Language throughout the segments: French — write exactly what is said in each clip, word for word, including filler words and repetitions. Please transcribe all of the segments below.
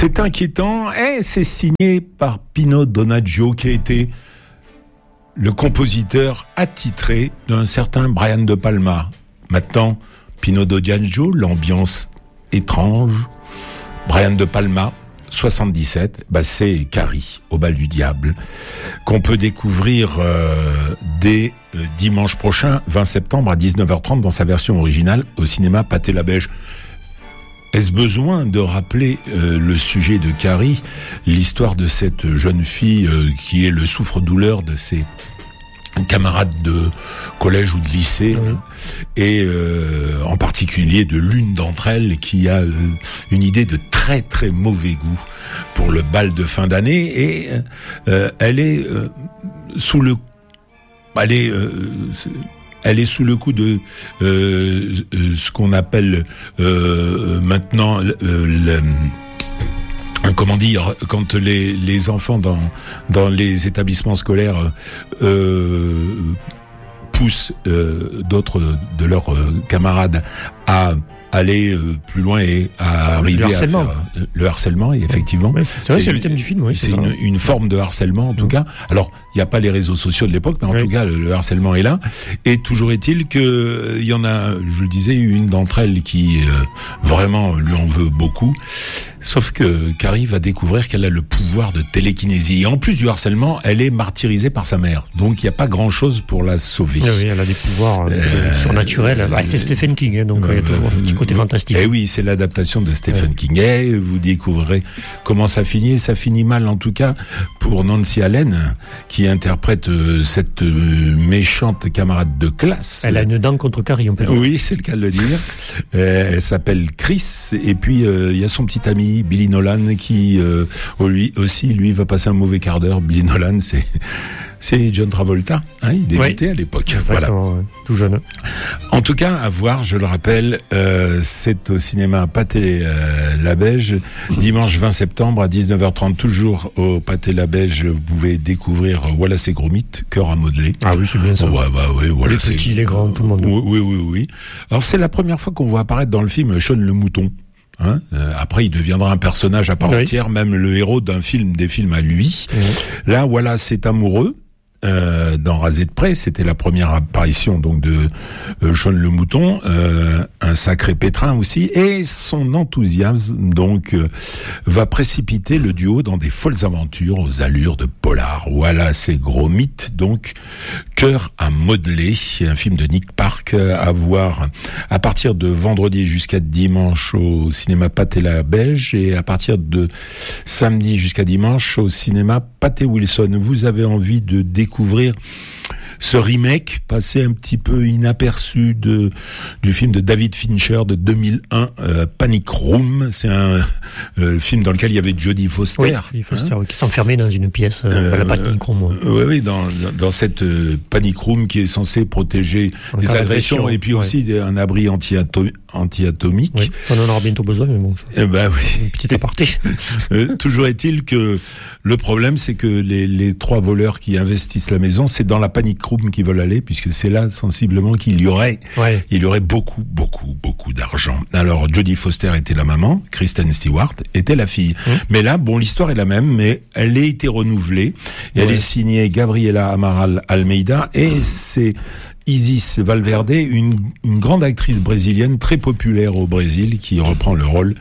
C'est inquiétant et c'est signé par Pino Donaggio qui a été le compositeur attitré d'un certain Brian De Palma. Maintenant, Pino Donaggio, l'ambiance étrange. Brian De Palma, soixante-dix-sept, bah c'est Carrie, au bal du diable, qu'on peut découvrir euh, dès euh, dimanche prochain, vingt septembre à dix-neuf heures trente dans sa version originale au cinéma Pathé-Labège. Est-ce besoin de rappeler euh, le sujet de Carrie, l'histoire de cette jeune fille euh, qui est le souffre-douleur de ses camarades de collège ou de lycée, oui. et euh, en particulier de l'une d'entre elles qui a euh, une idée de très très mauvais goût pour le bal de fin d'année, et euh, elle est euh, sous le elle est euh, Elle est sous le coup de euh, euh, ce qu'on appelle euh, maintenant euh, le, comment dire, quand les, les enfants dans, dans les établissements scolaires euh, poussent euh, d'autres de leurs euh, camarades à aller euh, plus loin et à arriver le harcèlement. à faire euh, le harcèlement, et effectivement. Oui, c'est vrai, c'est, c'est le thème du film, oui. C'est, c'est une, une forme de harcèlement, en tout mmh. cas. Alors, il n'y a pas les réseaux sociaux de l'époque, mais en oui. tout cas, le, le harcèlement est là. Et toujours est-il que il y en a, je le disais, une d'entre elles qui euh, vraiment lui en veut beaucoup. Sauf que Carrie va découvrir qu'elle a le pouvoir de télékinésie. Et en plus du harcèlement, elle est martyrisée par sa mère. Donc, il n'y a pas grand-chose pour la sauver. Oui, oui, elle a des pouvoirs euh, surnaturels. Bah, c'est Stephen King, hein, donc il euh, y a toujours un petit côté fantastique. Eh oui, c'est l'adaptation de Stephen ouais. King. Et vous découvrirez comment ça finit. Ça finit mal, en tout cas, pour Nancy Allen, qui interprète euh, cette euh, méchante camarade de classe. Elle a une dent contre Carrie, on peut dire. Oui, c'est le cas de le dire. Euh, elle s'appelle Chris. Et puis, il euh, y a son petit ami, Billy Nolan, qui euh, lui aussi, lui, va passer un mauvais quart d'heure. Billy Nolan, c'est c'est John Travolta, hein, il débutait oui. à l'époque. Voilà. Ouais, tout jeune. En tout cas, à voir, je le rappelle, euh, c'est au cinéma Pathé-Labège, dimanche vingt septembre à dix-neuf heures trente, toujours au Pathé-Labège. Vous pouvez découvrir Wallace et Gromit, Cœur à modeler. Ah oui, c'est bien ça. Oh, ouais, bah, ouais, voilà, les petits, c'est... les grands, tout le monde. Oui, oui, oui, oui. Alors, c'est la première fois qu'on voit apparaître dans le film Sean le Mouton. Hein euh, après, il deviendra un personnage à part oui. entière, même le héros d'un film, des films à lui. Oui. Là, voilà, c'est amoureux. Euh, dans Rasé de près, c'était la première apparition donc de euh, Sean le Mouton, euh, un sacré pétrin aussi, et son enthousiasme donc euh, va précipiter le duo dans des folles aventures aux allures de polar. Voilà, c'est gros mythes donc. Cœur à modeler, un film de Nick Park à voir à partir de vendredi jusqu'à dimanche au cinéma Pathé-Labège, et à partir de samedi jusqu'à dimanche au cinéma Pathé-Wilson. Vous avez envie de découvrir ce remake passé un petit peu inaperçu de du film de David Fincher de deux mille un, euh, Panic Room. C'est un euh, film dans lequel il y avait Jodie Foster, oui, Jodie Foster, hein, qui s'enfermait dans une pièce, euh, la Panic Room. Ouais. Oui, oui, dans dans cette euh, Panic Room qui est censée protéger en des agressions et puis ouais. aussi un abri anti-atom- anti-atomique. Oui. On en aura bientôt besoin, mais bon. Eh ben oui. Une petite aparté. euh, toujours est-il que le problème, c'est que les les trois voleurs qui investissent la maison, c'est dans la Panic Room qui veulent aller, puisque c'est là sensiblement qu'il y aurait ouais. il y aurait beaucoup beaucoup beaucoup d'argent. Alors Jodie Foster était la maman, Kristen Stewart était la fille. Mmh. Mais là, bon, l'histoire est la même, mais elle a été renouvelée et ouais. elle est signée Gabriela Amaral Almeida, et c'est Isis Valverde, une, une grande actrice brésilienne très populaire au Brésil, qui reprend le rôle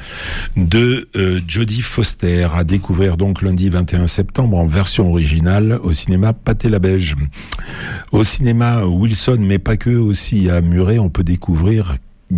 de euh, Jodie Foster, à découvrir donc lundi vingt et un septembre en version originale au cinéma Pathé-Labège. Au cinéma Wilson, mais pas que, aussi à Muret, on peut découvrir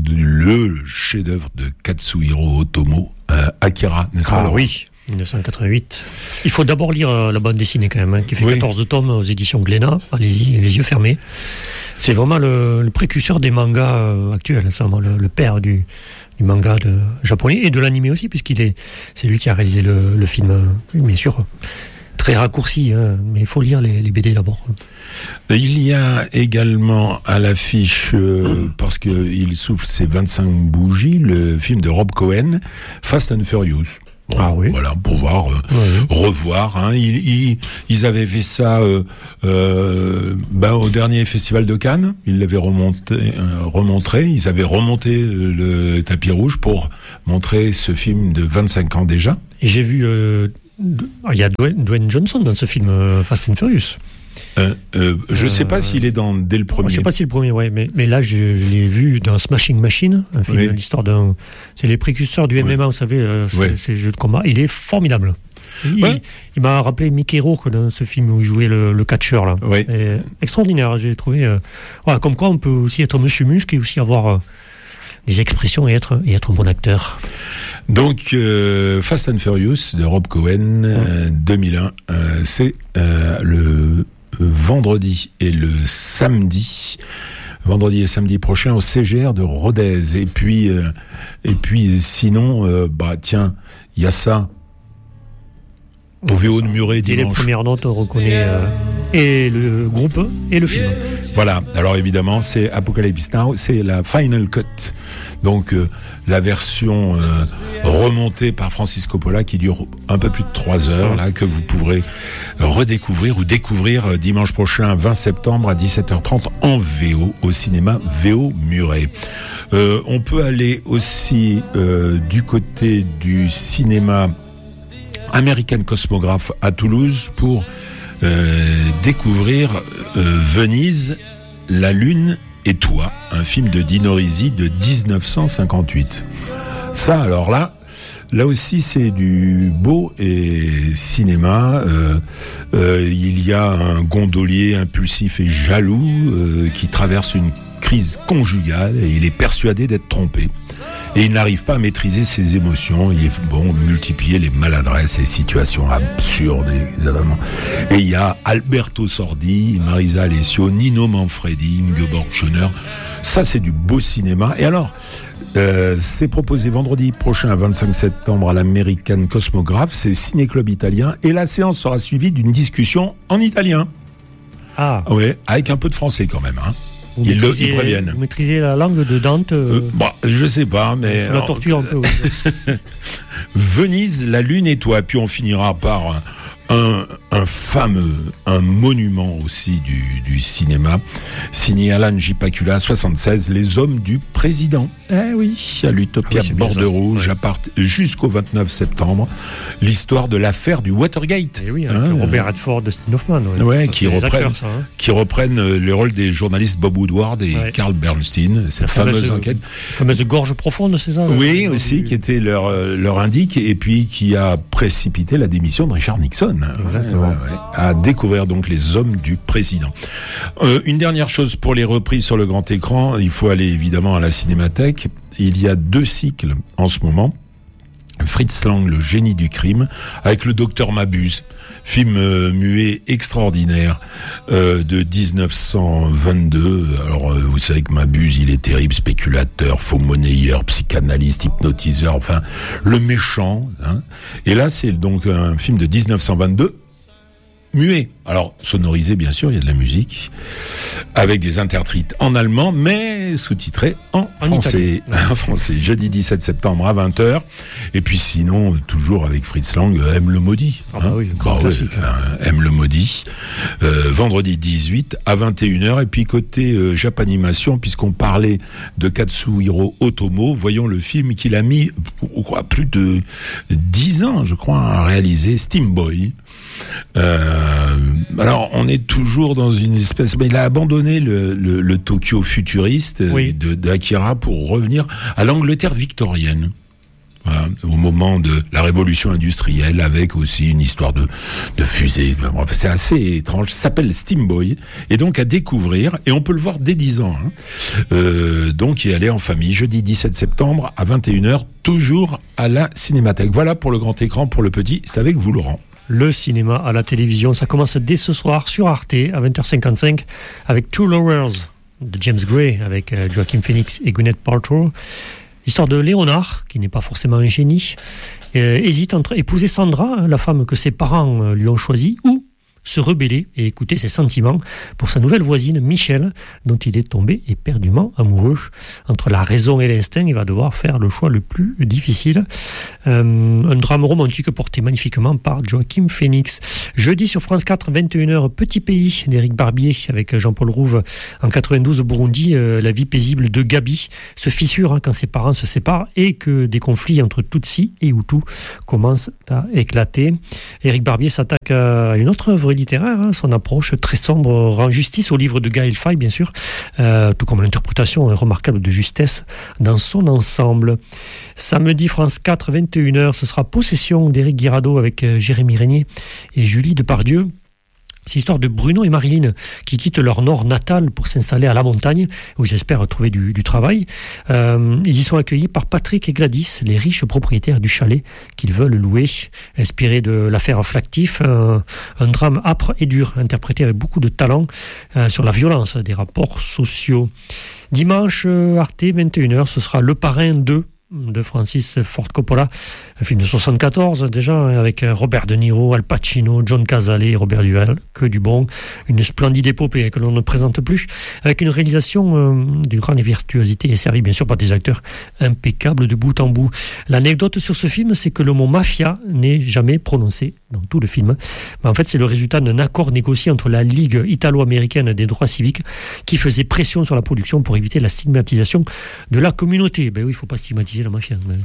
le chef-d'œuvre de Katsuhiro Otomo, euh, Akira, n'est-ce pas? Ah oui, dix-neuf cent quatre-vingt-huit. Il faut d'abord lire euh, la bande dessinée quand même, hein, qui fait oui. quatorze tomes aux éditions Glénat. Allez-y, les yeux fermés. C'est vraiment le, le précurseur des mangas euh, actuels. C'est vraiment le, le père du, du manga de, japonais et de l'animé aussi, puisqu'il est, c'est lui qui a réalisé le, le film, euh, bien sûr, très raccourci, hein, mais il faut lire les, les B D d'abord. Il y a également à l'affiche, euh, parce qu'il souffle ses vingt-cinq bougies, le film de Rob Cohen, Fast and Furious. Bon, ah oui. Voilà, pouvoir euh, oui. revoir. Hein. Ils, ils, ils avaient fait ça euh, euh, ben, au dernier festival de Cannes. Ils l'avaient remonté, euh, remontré. Ils avaient remonté le tapis rouge pour montrer ce film de vingt-cinq ans déjà. Et j'ai vu, euh, il y a Dwayne, Dwayne Johnson dans ce film euh, Fast and Furious. Euh, euh, je ne sais pas euh, s'il est dans dès le premier. Je ne sais pas si le premier, ouais, mais, mais là je, je l'ai vu dans Smashing Machine, un film, oui. l'histoire d'un, c'est les précurseurs du oui. M M A, vous savez, euh, c'est, oui. c'est le jeu de combat. Il est formidable. Il, ouais. il, il m'a rappelé Mickey Rourke dans ce film où il jouait le, le catcheur là. Oui. Et extraordinaire, j'ai trouvé. Euh, voilà, comme quoi on peut aussi être Monsieur Muscle et aussi avoir euh, des expressions et être et être un bon acteur. Donc, euh, Fast and Furious de Rob Cohen, euh, deux mille un, euh, c'est euh, le vendredi et le samedi, vendredi et samedi prochain au C G R de Rodez. Et puis, euh, et puis sinon, euh, bah tiens, il y a ça au V O de Muret dimanche. Et les premières notes, on reconnaît euh, et le groupe et le film. Voilà. Alors évidemment, c'est Apocalypse Now, c'est la Final Cut. Donc euh, la version euh, remontée par Francis Coppola qui dure un peu plus de trois heures, là, que vous pourrez redécouvrir ou découvrir euh, dimanche prochain, vingt septembre à dix-sept heures trente en V O au cinéma V O Muret. Euh, on peut aller aussi euh, du côté du cinéma American Cosmographe à Toulouse pour euh, découvrir euh, Venise, la Lune et toi, un film de Dino Risi de dix-neuf cent cinquante-huit. Ça, alors là, là aussi, c'est du beau et cinéma. Euh, euh, il y a un gondolier impulsif et jaloux euh, qui traverse une crise conjugale et il est persuadé d'être trompé. Et il n'arrive pas à maîtriser ses émotions. Il est bon multiplier les maladresses et les situations absurdes, évidemment. Et il y a Alberto Sordi, Marisa Alessio, Nino Manfredi, Ingeborg Schöner. Ça, c'est du beau cinéma. Et alors, euh, c'est proposé vendredi prochain, vingt-cinq septembre, à l'American Cosmographe. C'est Ciné Club italien. Et la séance sera suivie d'une discussion en italien. Ah. Ouais, avec un peu de français quand même, hein. Vous Ils, maîtrisez, le, ils préviennent. Vous maîtrisez la langue de Dante euh, euh, bah, je sais pas, mais... Sous la torture un peu, oui. Venise, la Lune et toi. Puis on finira par un, un fameux, un monument aussi du, du cinéma, signé Alan J. Pakula, soixante-seize, Les Hommes du Président. Eh oui, à l'Utopia ah oui, Borde Rouge, ouais. à part, jusqu'au vingt-neuf septembre, l'histoire de l'affaire du Watergate. Et oui, avec hein, Robert Redford, Dustin Hoffman. Ouais, ouais qui, reprennent, acteurs, ça, hein. qui reprennent le rôle des journalistes Bob Woodward et ouais. Carl Bernstein, cette fameuse, fameuse enquête. La fameuse gorge profonde, c'est ça? Oui, aussi, du... qui était leur, leur indique, et puis qui a précipité la démission de Richard Nixon. Exactement. Ouais, ouais, à découvrir donc Les Hommes du Président. Euh, une dernière chose pour les reprises sur le grand écran, il faut aller évidemment à la Cinémathèque. Il y a deux cycles en ce moment. Fritz Lang, Le génie du crime, avec le docteur Mabuse, film euh, muet extraordinaire euh, de dix-neuf cent vingt-deux. Alors euh, vous savez que Mabuse, il est terrible, spéculateur, faux monnayeur, psychanalyste, hypnotiseur, enfin le méchant. Hein. Et là, c'est donc un film de dix-neuf cent vingt-deux. Muet. Alors, sonorisé, bien sûr, il y a de la musique, avec des intertitres en allemand, mais sous-titrés en, en français. En français. Jeudi dix-sept septembre à vingt heures. Et puis sinon, toujours avec Fritz Lang, Aime le maudit. Ah bah hein oui, bah classique. Ouais, hein, Aime le maudit. Euh, vendredi dix-huit à vingt et une heures. Et puis côté euh, Japanimation, puisqu'on parlait de Katsuhiro Otomo, voyons le film qu'il a mis, je crois, plus de dix ans, je crois, à réaliser, Steam Boy. Euh, alors, on est toujours dans une espèce... Mais il a abandonné le, le, le Tokyo futuriste oui. de, d'Akira pour revenir à l'Angleterre victorienne. Voilà, au moment de la révolution industrielle, avec aussi une histoire de, de fusée. C'est assez étrange. Ça s'appelle Steam Boy. Et donc à découvrir. Et on peut le voir dès dix ans. Hein. Euh, donc y aller en famille. Jeudi dix-sept septembre à vingt et une heures. Toujours à la Cinémathèque. Voilà pour le grand écran. Pour le petit, c'est avec vous, Laurent. Le cinéma à la télévision, ça commence dès ce soir sur Arte à vingt heures cinquante-cinq avec Two Lovers de James Gray avec Joaquin Phoenix et Gwyneth Paltrow. L'histoire de Léonard, qui n'est pas forcément un génie, euh, hésite entre épouser Sandra, la femme que ses parents lui ont choisie, ou se rebeller et écouter ses sentiments pour sa nouvelle voisine Michelle, dont il est tombé éperdument amoureux. Entre la raison et l'instinct, il va devoir faire le choix le plus difficile. Euh, un drame romantique porté magnifiquement par Joaquin Phoenix. Jeudi sur France quatre, vingt et une heures, Petit pays d'Éric Barbier avec Jean-Paul Rouve en quatre-vingt-douze au Burundi. Euh, la vie paisible de Gabi se fissure hein, quand ses parents se séparent et que des conflits entre Tutsi et Hutu commencent à éclater. Éric Barbier s'attaque à une autre œuvre littéraire. Hein, son approche très sombre rend justice au livre de Gaël Faye, bien sûr, euh, tout comme l'interprétation remarquable de justesse dans son ensemble. Samedi, France quatre, vingt et une heures, ce sera Possession d'Éric Guirado avec Jérémy Régnier et Julie Depardieu. C'est l'histoire de Bruno et Marilyn qui quittent leur nord natal pour s'installer à la montagne où ils espèrent trouver du, du travail. Euh, ils y sont accueillis par Patrick et Gladys, les riches propriétaires du chalet qu'ils veulent louer. Inspiré de l'affaire Flactif, un, un drame âpre et dur, interprété avec beaucoup de talent euh, sur la violence des rapports sociaux. Dimanche, Arte, vingt et une heures, ce sera Le Parrain deux de Francis Ford Coppola, un film de soixante-quatorze déjà, avec Robert De Niro, Al Pacino, John Cazale et Robert Duvall, que du bon, une splendide épopée que l'on ne présente plus, avec une réalisation euh, d'une grande virtuosité et servie bien sûr par des acteurs impeccables de bout en bout. L'anecdote sur ce film, c'est que le mot mafia n'est jamais prononcé dans tout le film. Mais en fait, c'est le résultat d'un accord négocié entre la Ligue italo-américaine des droits civiques qui faisait pression sur la production pour éviter la stigmatisation de la communauté. Ben oui, il ne faut pas stigmatiser la mafia. Mais...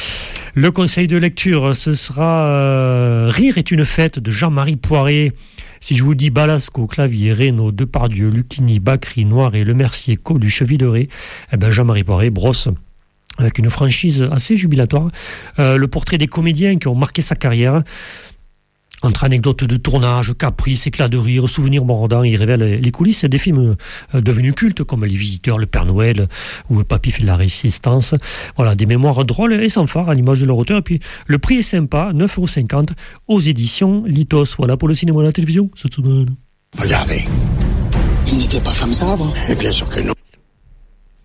Le conseil de lecture, ce sera euh, Rire est une fête de Jean-Marie Poiré. Si je vous dis Balasco, Clavier, Reynaud, Depardieu, Lucchini, Bacri, Noiret, Lemercier, Coluche, Villeray, eh ben Jean-Marie Poiré brosse avec une franchise assez jubilatoire euh, le portrait des comédiens qui ont marqué sa carrière. Entre anecdotes de tournage, caprices, éclats de rire, souvenirs mordants, il révèle les coulisses des films devenus cultes comme Les Visiteurs, Le Père Noël ou Papy fait de la Résistance. Voilà, des mémoires drôles et sans phare à l'image de leur auteur. Et puis le prix est sympa, neuf euros cinquante aux éditions Litos. Voilà pour le cinéma et la télévision cette semaine. Regardez, il n'était pas comme ça avant. Et bien sûr que non.